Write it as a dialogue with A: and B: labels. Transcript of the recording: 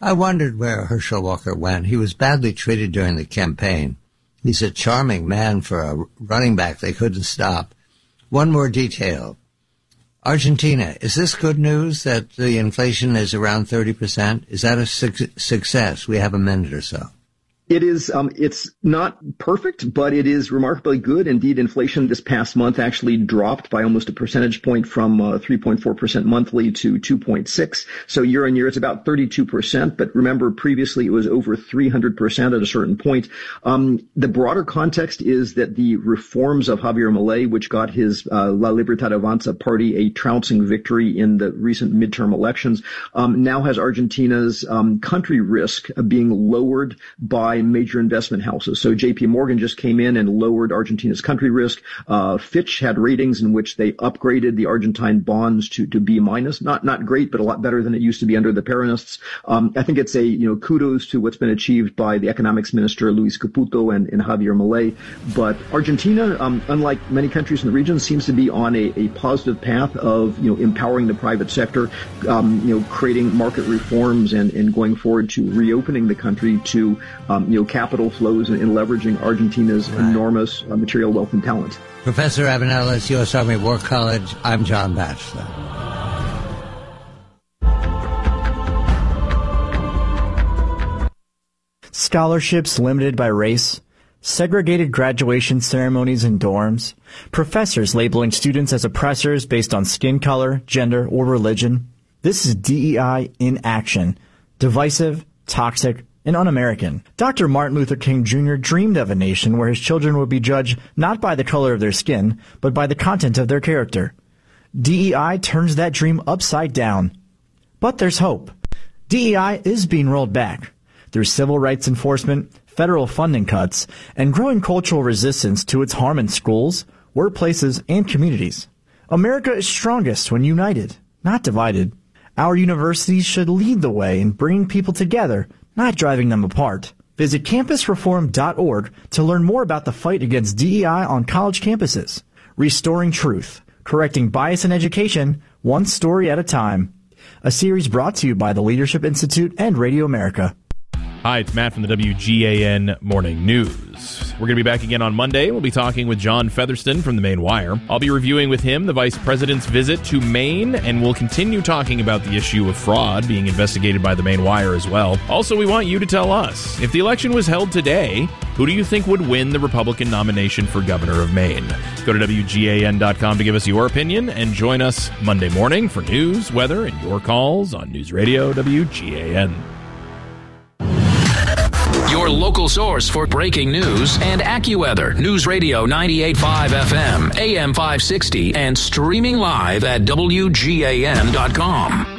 A: I wondered where Herschel Walker went. He was badly treated during the campaign. He's a charming man for a running back they couldn't stop. One more detail. Argentina, is this good news that the inflation is around 30%? Is that a success? We have a minute or so.
B: It is, it's not perfect, but it is remarkably good. Indeed, inflation this past month actually dropped by almost a percentage point from 3.4% monthly to 2.6. So year on year, it's about 32%. But remember, previously it was over 300% at a certain point. The broader context is that the reforms of Javier Milei, which got his La Libertad Avanza party a trouncing victory in the recent midterm elections, now has Argentina's country risk being lowered by major investment houses. So JP Morgan just came in and lowered Argentina's country risk. Fitch had ratings in which they upgraded the Argentine bonds to B-. Not great, but a lot better than it used to be under the Peronists. I think it's kudos to what's been achieved by the economics minister, Luis Caputo and Javier Milei. But Argentina, unlike many countries in the region, seems to be on a positive path of, empowering the private sector, creating market reforms and going forward to reopening the country to, capital flows and leveraging Argentina's enormous material wealth and talent.
A: Professor Avenellis, U.S. Army War College. I'm John Batchelor.
C: Scholarships limited by race, segregated graduation ceremonies in dorms, professors labeling students as oppressors based on skin color, gender, or religion. This is DEI in action. Divisive, toxic, and un-American. Dr. Martin Luther King Jr. dreamed of a nation where his children would be judged not by the color of their skin, but by the content of their character. DEI turns that dream upside down. But there's hope. DEI is being rolled back through civil rights enforcement, federal funding cuts, and growing cultural resistance to its harm in schools, workplaces, and communities. America is strongest when united, not divided. Our universities should lead the way in bringing people together, not driving them apart. Visit campusreform.org to learn more about the fight against DEI on college campuses. Restoring truth, correcting bias in education, one story at a time. A series brought to you by the Leadership Institute and Radio America.
D: Hi, it's Matt from the WGAN Morning News. We're going to be back again on Monday. We'll be talking with John Featherston from the Maine Wire. I'll be reviewing with him the Vice President's visit to Maine, and we'll continue talking about the issue of fraud being investigated by the Maine Wire as well. Also, we want you to tell us, if the election was held today, who do you think would win the Republican nomination for governor of Maine? Go to WGAN.com to give us your opinion, and join us Monday morning for news, weather, and your calls on News Radio WGAN.
E: Your local source for breaking news and AccuWeather. News Radio 98.5 FM, AM 560, and streaming live at WGAN.com.